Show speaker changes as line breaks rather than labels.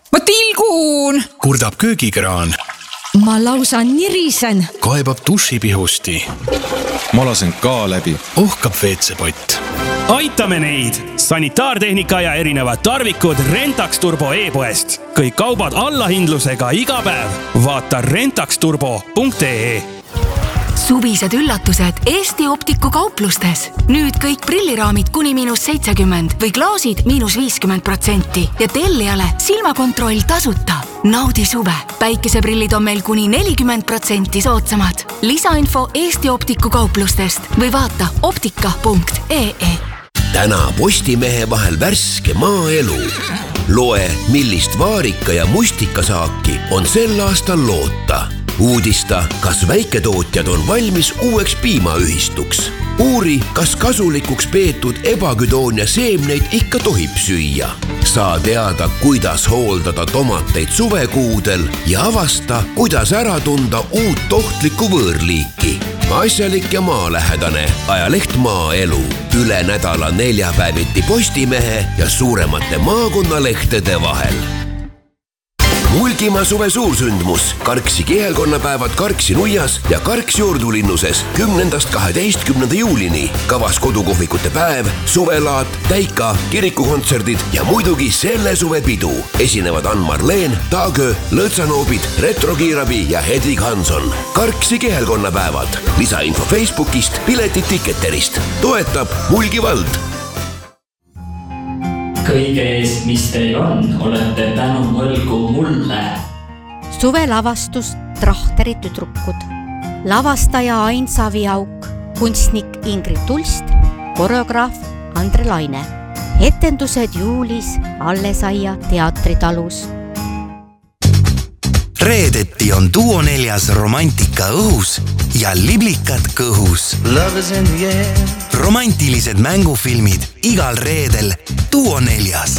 Ma tilgun!
Kurdab köögikraan.
Ma lausa nirisen.
Kaebab dušipihusti.
Ma lasen ka läbi.
Ohkab WC-pott.
Aitame neid! Sanitaartehnika ja erinevad tarvikud Rentax Turbo e-poest. Kõik kaubad allahindlusega iga päev. Vaata rentaxturbo.ee.
Suvised üllatused Eesti Optiku kauplustes. Nüüd kõik prilliraamid kuni -70% või klaasid -50% ja tellijale silmakontroll tasuta. Naudi suve. Päikeseprillid on meil kuni 40% soodsamad. Lisainfo Eesti Optiku kauplustest või vaata optika.ee.
Täna Postimehe vahel värske maaelu. Loe, millist vaarika ja mustikasaaki on sel aastal loota. Uudista, kas väiketootjad on valmis uueks piimaühistuks. Uuri, kas kasulikuks peetud ebaküdoonia seemneid ikka tohib süüa. Saa teada, kuidas hooldada tomateid suvekuudel ja avasta, kuidas ära tunda uut tohtlikku võõrliiki. Asjalik ja maalähedane ajaleht Maaelu. Üle nädala neljapäeviti Postimehe ja suuremate maakonnalehtede vahel. Mulgimaa suve suursündmus. Karksi kihelkonnapäevad Karksi Nuias ja Karksi Ordulinnuses 10.–12. juulini. Kavas kodukohvikute päev, suvelaat, täika, kirikukontserdid ja muidugi selle suve pidu. Esinevad Ann-Marleen, Taagö, Lõõtsanoobid, Retrokiirabi ja Hedvig Hanson. Karksi kihelkonnapäevad. Lisainfo Facebookist, piletid Ticketerist. Toetab Mulgi vald.
Kõige eest, mis teil on, olete tänu võlgu mulle.
Suvelavastus Trahteri tüdrukud. Lavastaja Ain Saviauk, kunstnik Ingrid Tulst, koreograaf Andre Laine. Etendused juulis Allesaia teatritalus.
Reedeti on Duo 4 romantika õhus ja liblikad kõhus. Romantilised mängufilmid igal reedel Duo 4.